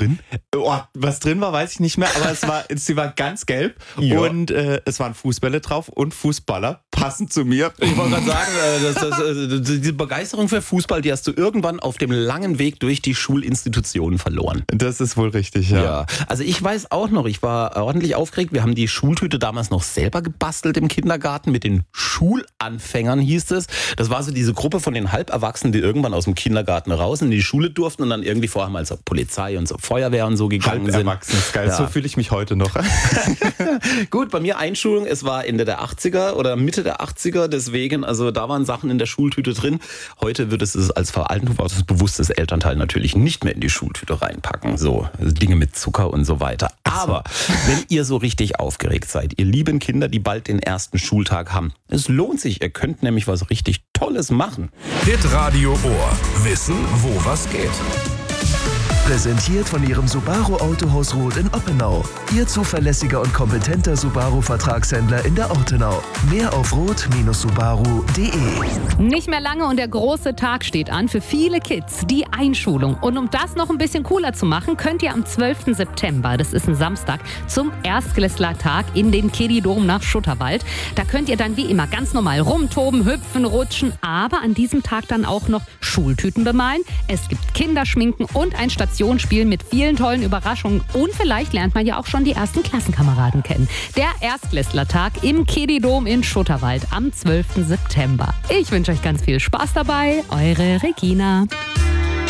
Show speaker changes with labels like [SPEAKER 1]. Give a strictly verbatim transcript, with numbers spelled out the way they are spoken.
[SPEAKER 1] drin?
[SPEAKER 2] Oh, was drin war, weiß ich nicht mehr, aber es war, sie war ganz gelb
[SPEAKER 1] Ja.
[SPEAKER 2] und äh, es waren Fußbälle drauf und Fußballer, passend zu mir.
[SPEAKER 1] Ich wollte gerade sagen, äh, das, das, äh, diese Begeisterung für Fußball, die hast du irgendwann auf dem langen Weg durch die Schulinstitutionen verloren.
[SPEAKER 2] Das ist wohl richtig, ja.
[SPEAKER 1] Ja, also ich weiß auch noch, ich war ordentlich aufgeregt. Wir haben die Schultüte damals noch selber gebastelt im Kindergarten mit den Schulanfängern, hieß es. Das war so diese Gruppe von den Halberwachsenen, die irgendwann aus dem Kindergarten raus in die Schule durften und dann irgendwie vorher mal zur Polizei und zur Feuerwehr und so gegangen sind.
[SPEAKER 2] Halberwachsen ist geil,
[SPEAKER 1] Ja.
[SPEAKER 2] so fühle ich mich heute noch.
[SPEAKER 1] Gut, bei mir Einschulung, es war Ende der achtziger oder Mitte der achtziger, deswegen, also da waren Sachen in der Schultüte drin. Heute wird es als Verhalten, als bewusstes Elternteil natürlich nicht mehr in die Schultüte reinpacken. So Dinge mit Zucker und so weiter. Aber wenn ihr so richtig aufgeregt seid, ihr lieben Kinder, die bald den ersten Schultag haben, es lohnt sich, ihr könnt nämlich was richtig Tolles machen.
[SPEAKER 3] Hitradio Ohr. Wissen, wo was geht.
[SPEAKER 4] Präsentiert von Ihrem Subaru Autohaus Roth in Oppenau. Ihr zuverlässiger und kompetenter Subaru-Vertragshändler in der Ortenau. Mehr auf roth Subaru punkt de.
[SPEAKER 5] Nicht mehr lange und der große Tag steht an für viele Kids, die Einschulung. Und um das noch ein bisschen cooler zu machen, könnt ihr am zwölften September, das ist ein Samstag, zum Erstklässlertag in den Kiddy-Dom nach Schutterwald. Da könnt ihr dann wie immer ganz normal rumtoben, hüpfen, rutschen, aber an diesem Tag dann auch noch Schultüten bemalen. Es gibt Kinderschminken und ein Stationsspiel mit vielen tollen Überraschungen. Und vielleicht lernt man ja auch schon die ersten Klassenkameraden kennen. Der Erstklässlertag im Kiddy-Dom in Schutterwald am zwölften September. Ich wünsche euch ganz viel Spaß dabei. Eure Regina.